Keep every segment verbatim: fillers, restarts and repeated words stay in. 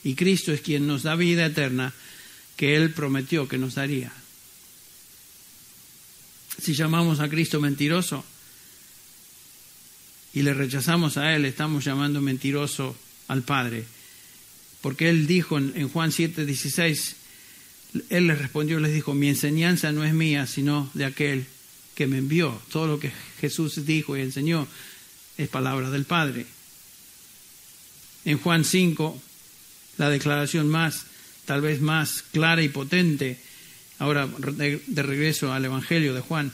Y Cristo es quien nos da vida eterna, que Él prometió que nos daría. Si llamamos a Cristo mentiroso y le rechazamos a Él, estamos llamando mentiroso al Padre. Porque Él dijo en Juan siete dieciséis, Él les respondió, les dijo, mi enseñanza no es mía, sino de aquel que me envió. Todo lo que Jesús dijo y enseñó es palabra del Padre. En Juan cinco, la declaración más, tal vez más clara y potente, ahora de, de regreso al Evangelio de Juan.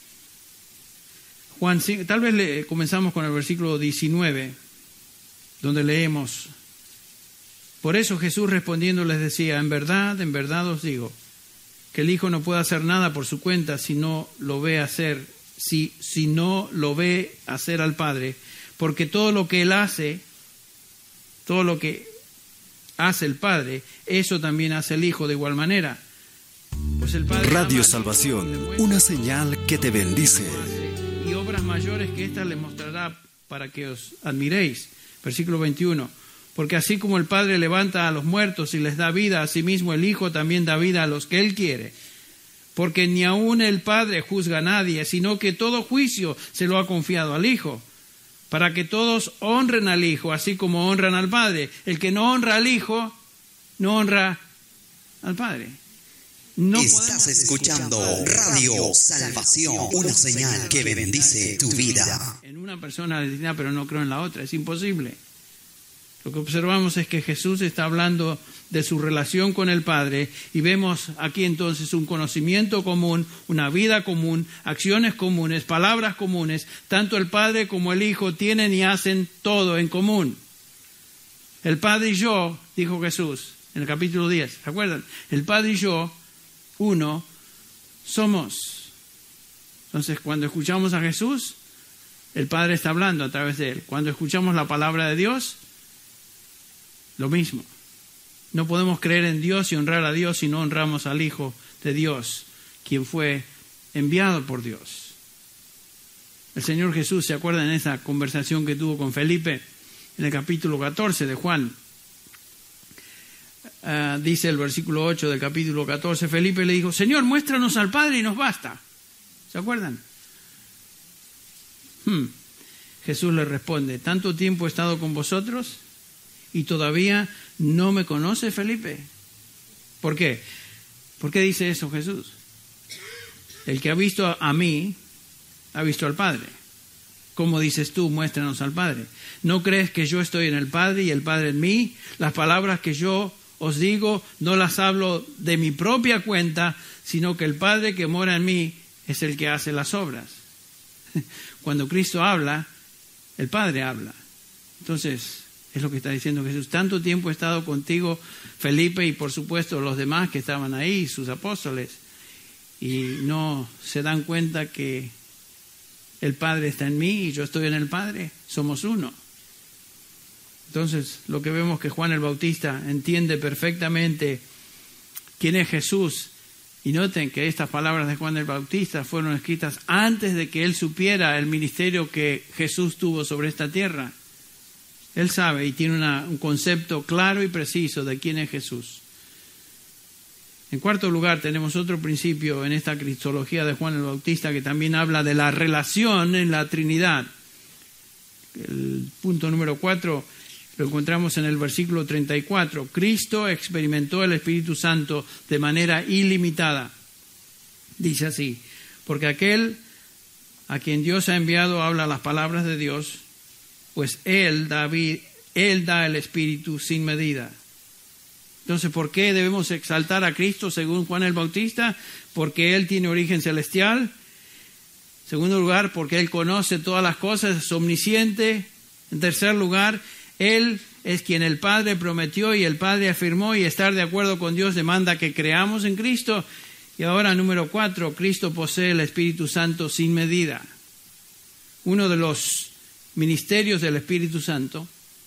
Juan cinco, tal vez le, comenzamos con el versículo diecinueve, donde leemos, por eso Jesús respondiendo les decía, en verdad, en verdad os digo, que el Hijo no puede hacer nada por su cuenta si no lo ve hacer, si, si no lo ve hacer al Padre, porque todo lo que Él hace, todo lo que hace el Padre, eso también hace el Hijo de igual manera. Pues el Padre Radio Salvación, una señal que te bendice. Y obras mayores que ésta les mostrará para que os admiréis. Versículo veintiuno. Porque así como el Padre levanta a los muertos y les da vida, asimismo el Hijo también da vida a los que Él quiere. Porque ni aun el Padre juzga a nadie, sino que todo juicio se lo ha confiado al Hijo, para que todos honren al Hijo, así como honran al Padre. El que no honra al Hijo, no honra al Padre. No Estás escuchando Radio Salvación, una señal que bendice tu vida. En una persona destinada, pero no creo en la otra, es imposible. Lo que observamos es que Jesús está hablando de su relación con el Padre y vemos aquí entonces un conocimiento común, una vida común, acciones comunes, palabras comunes. Tanto el Padre como el Hijo tienen y hacen todo en común. El Padre y yo, dijo Jesús en el capítulo diez, ¿se acuerdan? El Padre y yo, uno, somos. Entonces, cuando escuchamos a Jesús, el Padre está hablando a través de Él. Cuando escuchamos la palabra de Dios, lo mismo. No podemos creer en Dios y honrar a Dios si no honramos al Hijo de Dios, quien fue enviado por Dios. El Señor Jesús, ¿se acuerdan en esa conversación que tuvo con Felipe en el capítulo catorce de Juan? Uh, dice el versículo ocho del capítulo catorce, Felipe le dijo, Señor, muéstranos al Padre y nos basta. ¿Se acuerdan? Hmm. Jesús le responde, ¿tanto tiempo he estado con vosotros y todavía no me conoce, Felipe? ¿Por qué? ¿Por qué dice eso Jesús? El que ha visto a mí, ha visto al Padre. ¿Cómo dices tú, muéstranos al Padre? ¿No crees que yo estoy en el Padre y el Padre en mí? Las palabras que yo os digo, no las hablo de mi propia cuenta, sino que el Padre que mora en mí es el que hace las obras. Cuando Cristo habla, el Padre habla. Entonces, es lo que está diciendo Jesús. Tanto tiempo he estado contigo, Felipe, y por supuesto los demás que estaban ahí, sus apóstoles, y no se dan cuenta que el Padre está en mí y yo estoy en el Padre. Somos uno. Entonces, lo que vemos que Juan el Bautista entiende perfectamente quién es Jesús. Y noten que estas palabras de Juan el Bautista fueron escritas antes de que él supiera el ministerio que Jesús tuvo sobre esta tierra. Él sabe y tiene una, un concepto claro y preciso de quién es Jesús. En cuarto lugar, tenemos otro principio en esta cristología de Juan el Bautista que también habla de la relación en la Trinidad. El punto número cuatro lo encontramos en el versículo treinta y cuatro. Cristo experimentó el Espíritu Santo de manera ilimitada. Dice así, porque aquel a quien Dios ha enviado habla las palabras de Dios, pues Él da, Él da el Espíritu sin medida. Entonces, ¿por qué debemos exaltar a Cristo según Juan el Bautista? Porque Él tiene origen celestial. En segundo lugar, porque Él conoce todas las cosas, es omnisciente. En tercer lugar, Él es quien el Padre prometió y el Padre afirmó, y estar de acuerdo con Dios demanda que creamos en Cristo. Y ahora, número cuatro, Cristo posee el Espíritu Santo sin medida. Uno de los ministerios del Espíritu Santo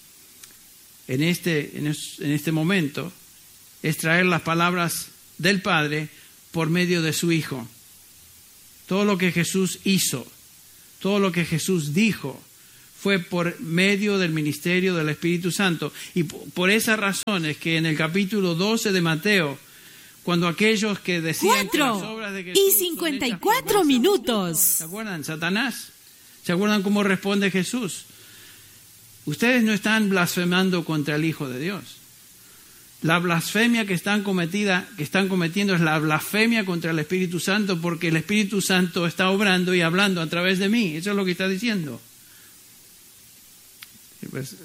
en este, en este momento es traer las palabras del Padre por medio de su Hijo. Todo lo que Jesús hizo, todo lo que Jesús dijo, fue por medio del ministerio del Espíritu Santo. Y por esa razón es que en el capítulo doce de Mateo, cuando aquellos que decían que las obras de Jesús y cincuenta y cuatro son hechas por minutos. ¿Se acuerdan? Satanás. ¿Se acuerdan cómo responde Jesús? Ustedes no están blasfemando contra el Hijo de Dios. La blasfemia que están, cometida, que están cometiendo es la blasfemia contra el Espíritu Santo, porque el Espíritu Santo está obrando y hablando a través de mí. Eso es lo que está diciendo. Pues,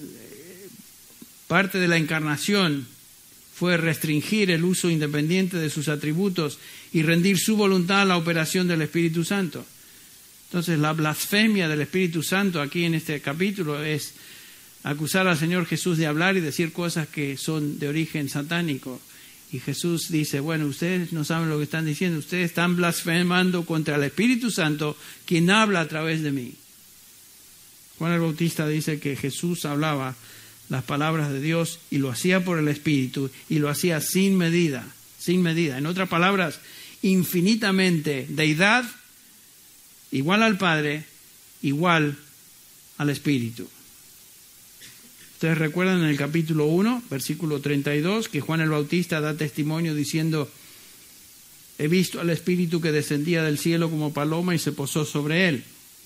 parte de la encarnación fue restringir el uso independiente de sus atributos y rendir su voluntad a la operación del Espíritu Santo. Entonces, la blasfemia del Espíritu Santo aquí en este capítulo es acusar al Señor Jesús de hablar y decir cosas que son de origen satánico. Y Jesús dice, bueno, ustedes no saben lo que están diciendo, ustedes están blasfemando contra el Espíritu Santo, quien habla a través de mí. Juan el Bautista dice que Jesús hablaba las palabras de Dios y lo hacía por el Espíritu y lo hacía sin medida, sin medida. En otras palabras, infinitamente deidad, igual al Padre, igual al Espíritu. Ustedes recuerdan en el capítulo uno, versículo treinta y dos, que Juan el Bautista da testimonio diciendo, he visto al Espíritu que descendía del cielo como paloma y se posó sobre él.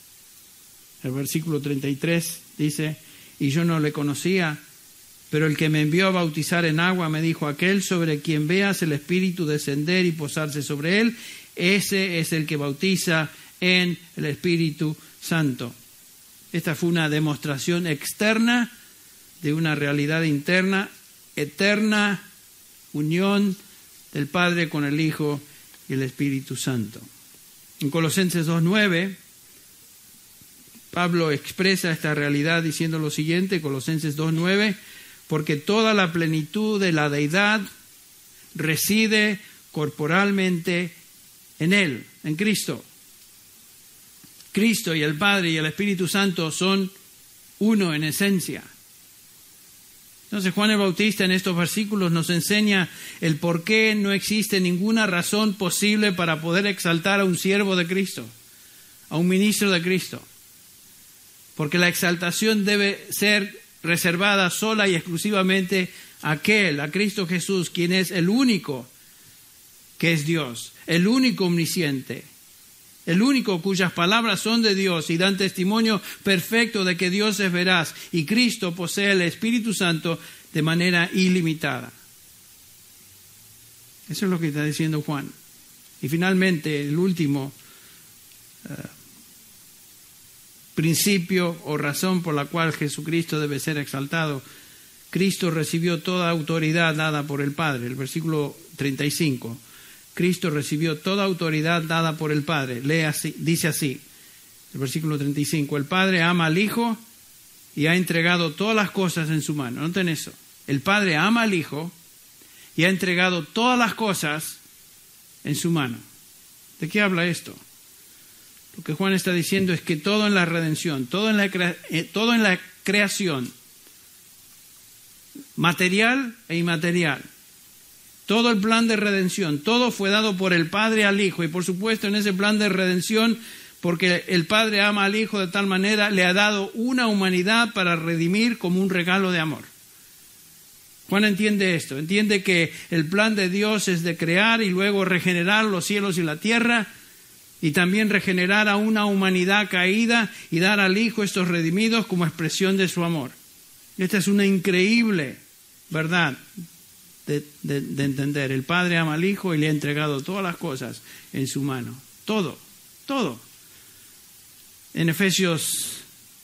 El versículo treinta y tres dice, y yo no le conocía, pero el que me envió a bautizar en agua me dijo, aquel sobre quien veas el Espíritu descender y posarse sobre él, ese es el que bautiza en el Espíritu Santo. Esta fue una demostración externa de una realidad interna, eterna unión del Padre con el Hijo y el Espíritu Santo. En Colosenses dos nueve, Pablo expresa esta realidad diciendo lo siguiente, Colosenses dos nueve, porque toda la plenitud de la deidad reside corporalmente en Él, en Cristo. Cristo y el Padre y el Espíritu Santo son uno en esencia. Entonces Juan el Bautista en estos versículos nos enseña el por qué no existe ninguna razón posible para poder exaltar a un siervo de Cristo, a un ministro de Cristo. Porque la exaltación debe ser reservada sola y exclusivamente a aquel, a Cristo Jesús, quien es el único que es Dios, el único omnisciente, el único cuyas palabras son de Dios y dan testimonio perfecto de que Dios es veraz y Cristo posee el Espíritu Santo de manera ilimitada. Eso es lo que está diciendo Juan. Y finalmente, el último uh, principio o razón por la cual Jesucristo debe ser exaltado. Cristo recibió toda autoridad dada por el Padre. El versículo treinta y cinco. Cristo recibió toda autoridad dada por el Padre. Lee así, dice así, el versículo treinta y cinco. El Padre ama al Hijo y ha entregado todas las cosas en su mano. Noten eso. El Padre ama al Hijo y ha entregado todas las cosas en su mano. ¿De qué habla esto? Lo que Juan está diciendo es que todo en la redención, todo en la, cre- eh, todo en la creación, material e inmaterial, todo el plan de redención, todo fue dado por el Padre al Hijo. Y por supuesto en ese plan de redención, porque el Padre ama al Hijo de tal manera, le ha dado una humanidad para redimir como un regalo de amor. Juan entiende esto, entiende que el plan de Dios es de crear y luego regenerar los cielos y la tierra, y también regenerar a una humanidad caída y dar al Hijo estos redimidos como expresión de su amor. Esta es una increíble verdad de, de, de entender. El Padre ama al Hijo y le ha entregado todas las cosas en su mano. Todo, todo. En Efesios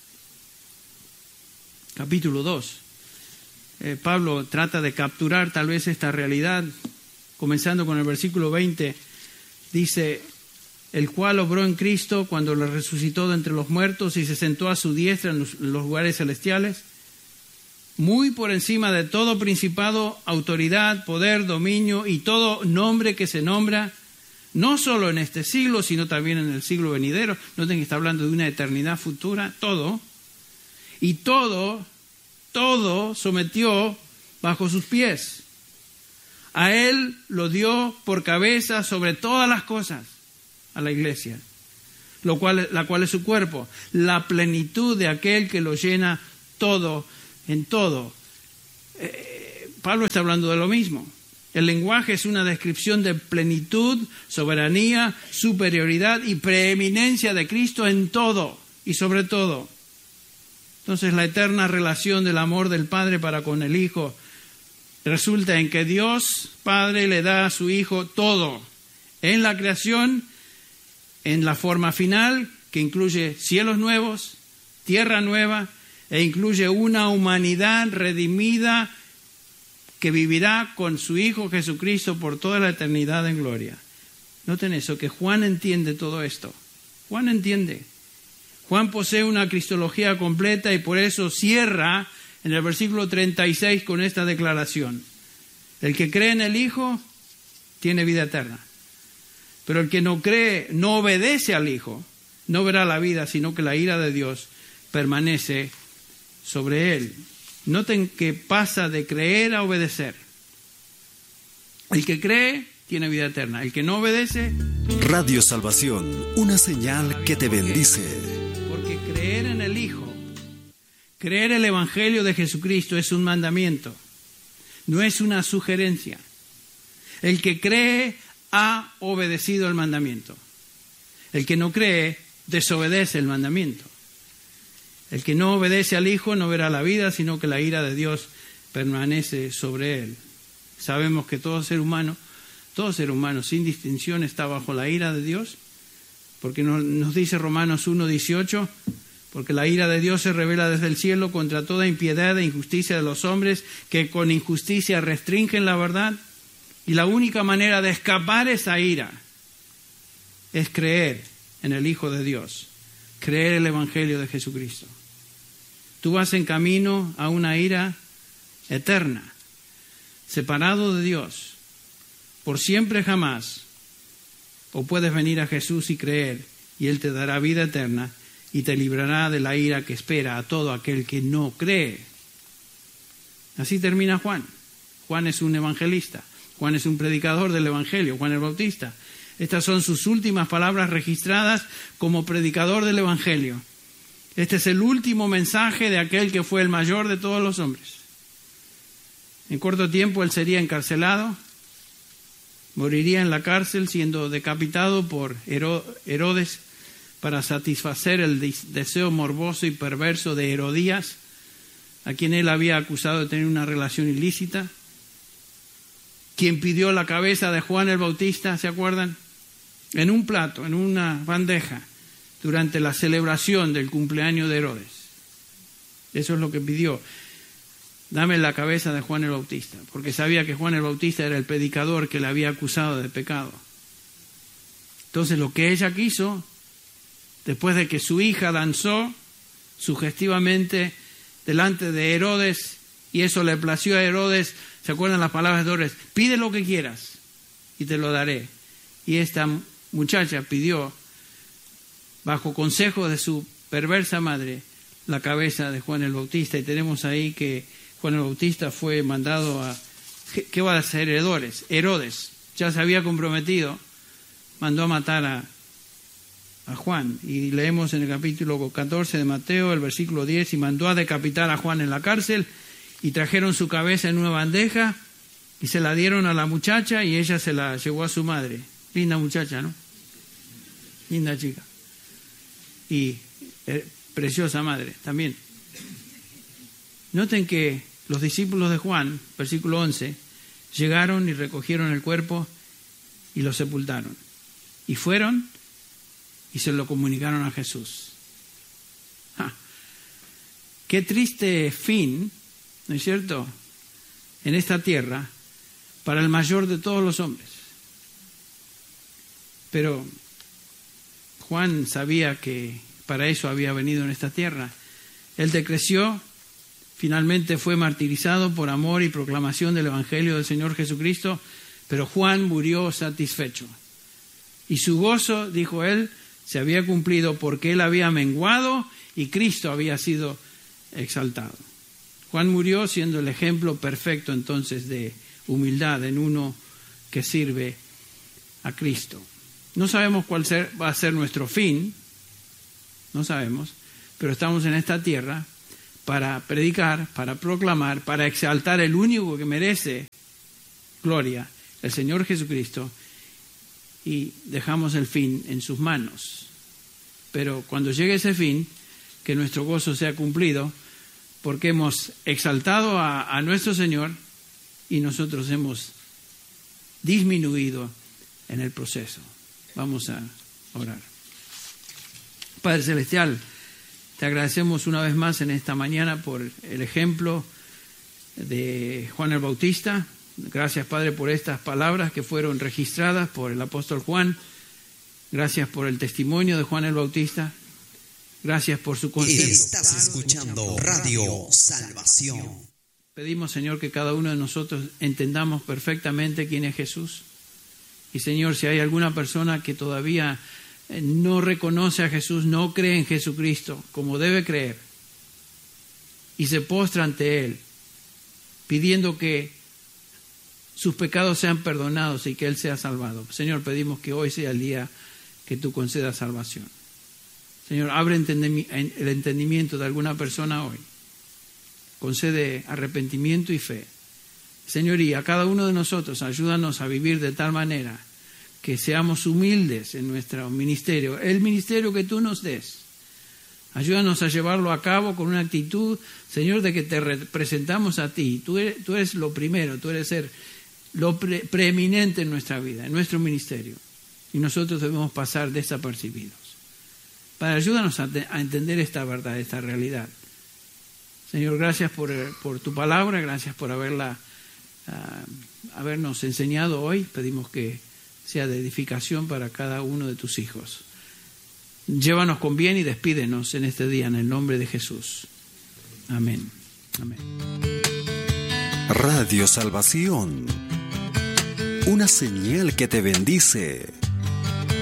capítulo dos, eh, Pablo trata de capturar tal vez esta realidad, comenzando con el versículo veinte, dice, el cual obró en Cristo cuando le resucitó de entre los muertos y se sentó a su diestra en los, en los lugares celestiales, muy por encima de todo principado, autoridad, poder, dominio y todo nombre que se nombra, no solo en este siglo, sino también en el siglo venidero. Noten que está hablando de una eternidad futura, todo. Y todo, todo sometió bajo sus pies. A él lo dio por cabeza sobre todas las cosas, a la iglesia, lo cual, la cual es su cuerpo, la plenitud de aquel que lo llena todo en todo. Eh, Pablo está hablando de lo mismo. El lenguaje es una descripción de plenitud, soberanía, superioridad y preeminencia de Cristo en todo y sobre todo. Entonces, la eterna relación del amor del Padre para con el Hijo resulta en que Dios Padre le da a su Hijo todo en la creación, en la forma final, que incluye cielos nuevos, tierra nueva, e incluye una humanidad redimida que vivirá con su Hijo Jesucristo por toda la eternidad en gloria. Noten eso, que Juan entiende todo esto. Juan entiende. Juan posee una cristología completa y por eso cierra en el versículo treinta y seis con esta declaración. El que cree en el Hijo tiene vida eterna. Pero el que no cree, no obedece al Hijo, no verá la vida, sino que la ira de Dios permanece sobre él. Noten que pasa de creer a obedecer. El que cree tiene vida eterna. El que no obedece... Radio Salvación, una señal que te bendice. Porque creer en el Hijo, creer el Evangelio de Jesucristo es un mandamiento, no es una sugerencia. El que cree ha obedecido el mandamiento. El que no cree desobedece el mandamiento. El que no obedece al Hijo no verá la vida, sino que la ira de Dios permanece sobre él. Sabemos que todo ser humano, todo ser humano sin distinción está bajo la ira de Dios, porque nos, nos dice Romanos uno dieciocho, porque la ira de Dios se revela desde el cielo contra toda impiedad e injusticia de los hombres que con injusticia restringen la verdad, y la única manera de escapar esa ira es creer en el Hijo de Dios, creer el Evangelio de Jesucristo. Tú vas en camino a una ira eterna, separado de Dios, por siempre jamás. O puedes venir a Jesús y creer, y Él te dará vida eterna y te librará de la ira que espera a todo aquel que no cree. Así termina Juan. Juan es un evangelista, Juan es un predicador del Evangelio, Juan el Bautista. Estas son sus últimas palabras registradas como predicador del Evangelio. Este es el último mensaje de aquel que fue el mayor de todos los hombres. En corto tiempo él sería encarcelado, moriría en la cárcel siendo decapitado por Herodes para satisfacer el deseo morboso y perverso de Herodías, a quien él había acusado de tener una relación ilícita, quien pidió la cabeza de Juan el Bautista, ¿se acuerdan? En un plato, en una bandeja, durante la celebración del cumpleaños de Herodes. Eso es lo que pidió. Dame la cabeza de Juan el Bautista, porque sabía que Juan el Bautista era el predicador que le había acusado de pecado. Entonces lo que ella quiso, después de que su hija danzó sugestivamente delante de Herodes, y eso le plació a Herodes, ¿se acuerdan las palabras de Herodes? Pide lo que quieras y te lo daré. Y esta muchacha pidió, bajo consejo de su perversa madre, la cabeza de Juan el Bautista. Y tenemos ahí que Juan el Bautista fue mandado a... ¿Qué va a hacer Herodes? Herodes ya se había comprometido, mandó a matar a, a Juan. Y leemos en el capítulo catorce de Mateo, el versículo diez, y mandó a decapitar a Juan en la cárcel, y trajeron su cabeza en una bandeja, y se la dieron a la muchacha, y ella se la llevó a su madre. Linda muchacha, ¿no? Linda chica. Y eh, preciosa madre también. Noten que los discípulos de Juan, versículo once, llegaron y recogieron el cuerpo y lo sepultaron. Y fueron y se lo comunicaron a Jesús. ¡Ja! Qué triste fin, ¿no es cierto?, en esta tierra para el mayor de todos los hombres. Pero Juan sabía que para eso había venido en esta tierra. Él decreció, finalmente fue martirizado por amor y proclamación del Evangelio del Señor Jesucristo, pero Juan murió satisfecho. Y su gozo, dijo él, se había cumplido porque él había menguado y Cristo había sido exaltado. Juan murió siendo el ejemplo perfecto entonces de humildad en uno que sirve a Cristo. No sabemos cuál ser, va a ser nuestro fin, no sabemos, pero estamos en esta tierra para predicar, para proclamar, para exaltar el único que merece gloria, el Señor Jesucristo, y dejamos el fin en sus manos. Pero cuando llegue ese fin, que nuestro gozo sea cumplido, porque hemos exaltado a, a nuestro Señor y nosotros hemos disminuido en el proceso. Vamos a orar. Padre Celestial, te agradecemos una vez más en esta mañana por el ejemplo de Juan el Bautista. Gracias, Padre, por estas palabras que fueron registradas por el apóstol Juan. Gracias por el testimonio de Juan el Bautista. Gracias por su consejo. Estás escuchando Radio Salvación. Pedimos, Señor, que cada uno de nosotros entendamos perfectamente quién es Jesús. Y, Señor, si hay alguna persona que todavía no reconoce a Jesús, no cree en Jesucristo como debe creer, y se postra ante Él, pidiendo que sus pecados sean perdonados y que Él sea salvado. Señor, pedimos que hoy sea el día que tú concedas salvación. Señor, abre el entendimiento de alguna persona hoy. Concede arrepentimiento y fe. Señor, y a cada uno de nosotros, ayúdanos a vivir de tal manera que seamos humildes en nuestro ministerio, el ministerio que tú nos des. Ayúdanos a llevarlo a cabo con una actitud, Señor, de que te representamos a ti. Tú eres, tú eres lo primero, tú eres ser lo pre, preeminente en nuestra vida, en nuestro ministerio. Y nosotros debemos pasar desapercibidos. Padre, ayúdanos a, te, a entender esta verdad, esta realidad. Señor, gracias por, por tu palabra, gracias por haberla, uh, habernos enseñado hoy. Pedimos que sea de edificación para cada uno de tus hijos. Llévanos con bien y despídenos en este día en el nombre de Jesús. Amén. Amén. Radio Salvación, una señal que te bendice.